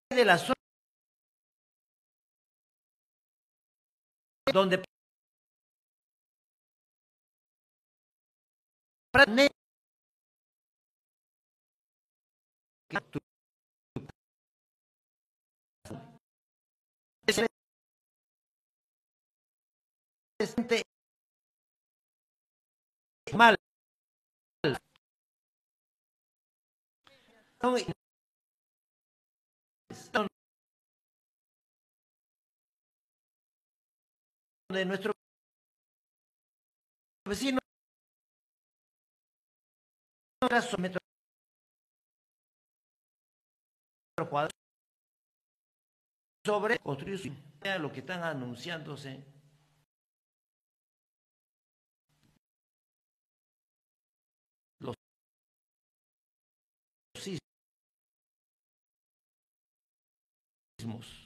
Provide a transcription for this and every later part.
de la zona donde mal de nuestro vecino metro cuadrado sobre construir lo que están anunciándose los sismos.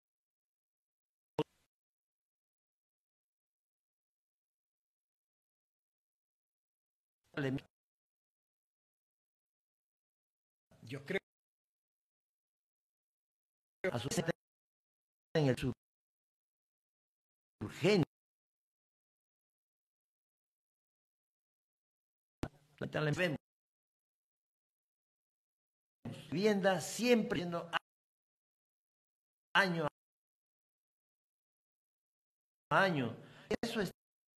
Yo creo A su en el urgente. Lamentablemente, vivienda siempre yendo año a año. Eso es.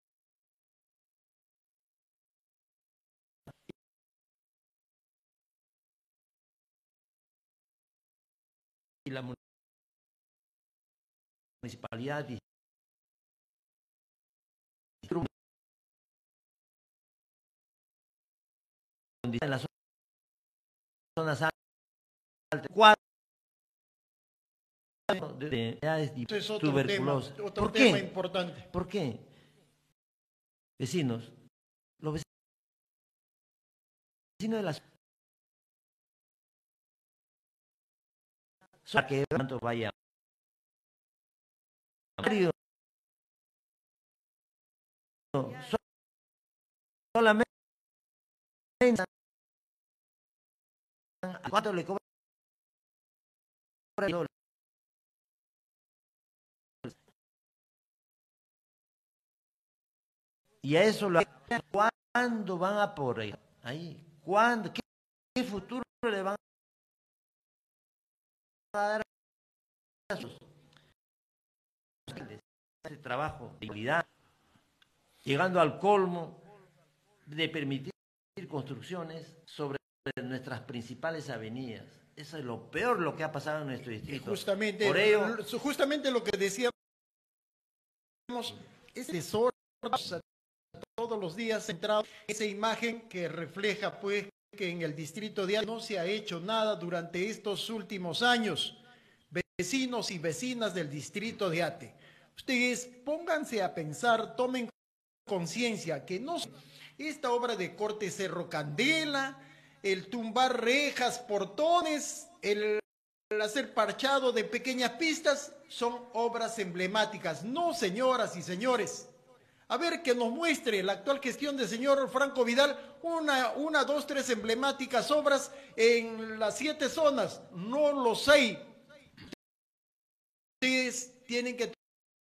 Y la municipalidad en las zonas altas, cuatro de edades es tuberculosas. otro ¿Por tema qué? importante. ¿Por qué? Vecinos, los vecinos de las zonas que tanto vaya solamente ¿cuánto le cobra? Y a eso lo ¿cuándo van a por ahí? ¿Cuándo? ¿Qué futuro le van a dar a sus ese trabajo de calidad, llegando al colmo de permitir construcciones sobre nuestras principales avenidas? Eso es lo peor lo que ha pasado en nuestro distrito. Por ello, Justamente lo que decíamos es desorden todos los días centrado en esa imagen que refleja pues que en el distrito de Ate no se ha hecho nada durante estos últimos años. Vecinos y vecinas del distrito de Ate, ustedes pónganse a pensar, tomen conciencia que no esta obra de corte Cerro Candela, el tumbar rejas, portones, el hacer parchado de pequeñas pistas son obras emblemáticas. No, señoras y señores. A ver, que nos muestre la actual gestión del señor Franco Vidal una, dos, tres emblemáticas obras en las 7 zonas. No los hay. Ustedes tienen que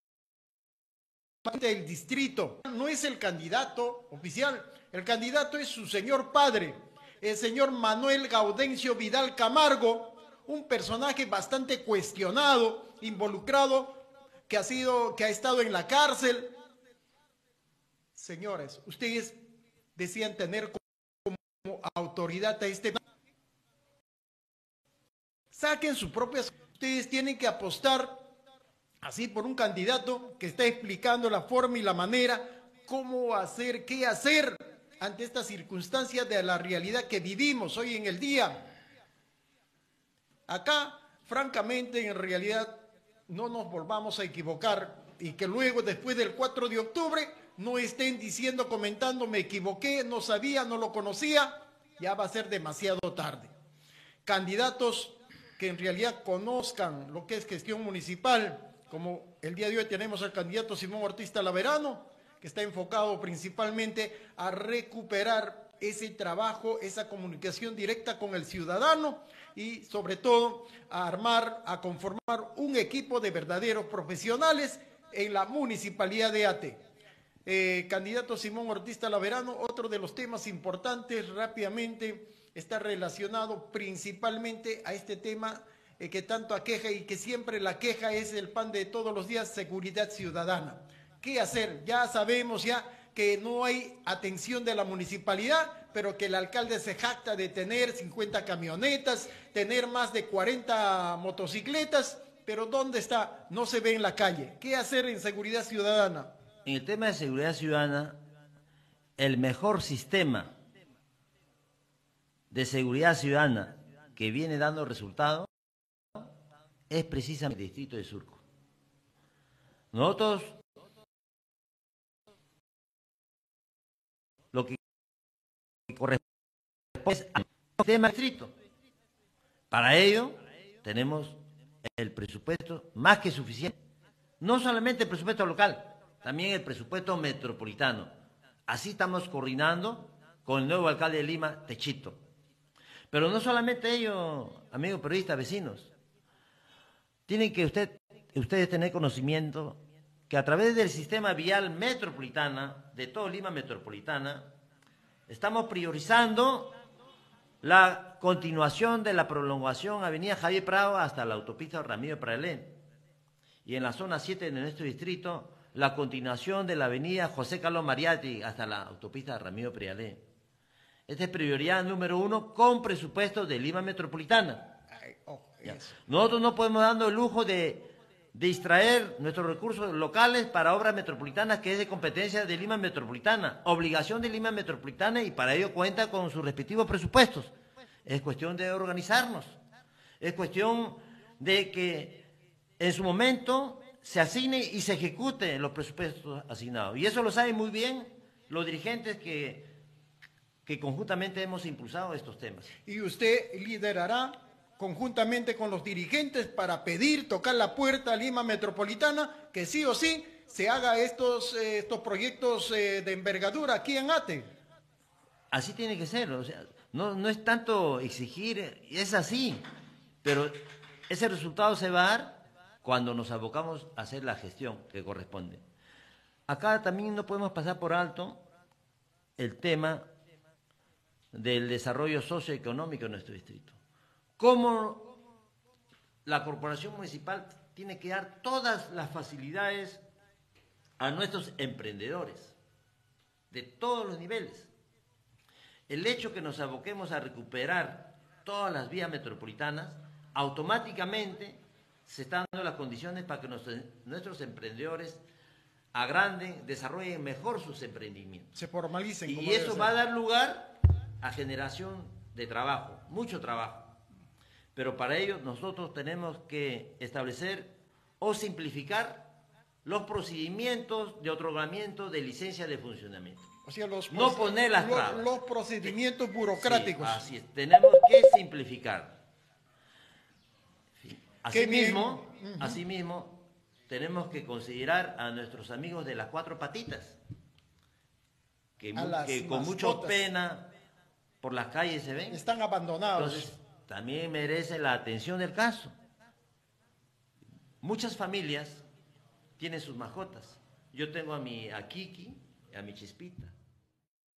el distrito. No es el candidato oficial. El candidato es su señor padre, el señor Manuel Gaudencio Vidal Camargo, un personaje bastante cuestionado, involucrado, que ha estado en la cárcel. Señores, ustedes decían tener como autoridad a este. Saquen sus propias. Ustedes tienen que apostar así por un candidato que está explicando la forma y la manera, cómo hacer, qué hacer ante estas circunstancias de la realidad que vivimos hoy en el día. Acá, francamente, en realidad, no nos volvamos a equivocar y que luego, después del 4 de octubre, no estén diciendo, comentando, me equivoqué, no sabía, no lo conocía, ya va a ser demasiado tarde. Candidatos que en realidad conozcan lo que es gestión municipal, como el día de hoy tenemos al candidato Simón Ortiz Talaverano, que está enfocado principalmente a recuperar ese trabajo, esa comunicación directa con el ciudadano y sobre todo a conformar un equipo de verdaderos profesionales en la Municipalidad de Ate. Candidato Simón Ortiz Talaverano, otro de los temas importantes rápidamente está relacionado principalmente a este tema que tanto aqueja y que siempre la queja es el pan de todos los días, seguridad ciudadana. ¿Qué hacer? Ya sabemos que no hay atención de la municipalidad, pero que el alcalde se jacta de tener 50 camionetas, tener más de 40 motocicletas, pero ¿dónde está? No se ve en la calle. ¿Qué hacer en seguridad ciudadana? En el tema de seguridad ciudadana, el mejor sistema de seguridad ciudadana que viene dando resultados es precisamente el distrito de Surco. Nosotros lo que corresponde es al sistema distrito. Para ello tenemos el presupuesto más que suficiente. No solamente el presupuesto local, también el presupuesto metropolitano. Así estamos coordinando con el nuevo alcalde de Lima, Techito. Pero no solamente ellos, amigos periodistas, vecinos. Tienen que ustedes tener conocimiento que a través del sistema vial metropolitana, de todo Lima metropolitana, estamos priorizando la continuación de la prolongación Avenida Javier Prado hasta la autopista Ramiro Pralén. Y en la zona 7 de nuestro distrito, la continuación de la avenida José Carlos Mariatti hasta la autopista Ramiro Pralén. Esta es prioridad número 1 con presupuesto de Lima metropolitana. Nosotros no podemos darnos el lujo de distraer nuestros recursos locales para obras metropolitanas, que es de competencia de Lima metropolitana, obligación de Lima metropolitana, y para ello cuenta con sus respectivos presupuestos. Es cuestión de organizarnos, es cuestión de que en su momento se asigne y se ejecute los presupuestos asignados. Y eso lo saben muy bien los dirigentes que conjuntamente hemos impulsado estos temas. Y usted liderará conjuntamente con los dirigentes para pedir, tocar la puerta a Lima Metropolitana, que sí o sí se haga estos proyectos de envergadura aquí en Ate. Así tiene que ser, o sea, no es tanto exigir, es así, pero ese resultado se va a dar cuando nos abocamos a hacer la gestión que corresponde. Acá también no podemos pasar por alto el tema del desarrollo socioeconómico en nuestro distrito. Cómo la corporación municipal tiene que dar todas las facilidades a nuestros emprendedores de todos los niveles. El hecho que nos aboquemos a recuperar todas las vías metropolitanas, automáticamente se están dando las condiciones para que nuestros emprendedores agranden, desarrollen mejor sus emprendimientos. Se formalicen. Y eso va a dar lugar a generación de trabajo, mucho trabajo. Pero para ello nosotros tenemos que establecer o simplificar los procedimientos de otorgamiento de licencia de funcionamiento. O sea, no poner las trabas. Los procedimientos burocráticos. Sí, así es, tenemos que simplificar. Asimismo, tenemos que considerar a nuestros amigos de las cuatro patitas, que con mucha pena por las calles se ven. Están abandonados. Entonces, también merece la atención del caso. Muchas familias tienen sus mascotas. Yo tengo a Kiki, a mi Chispita.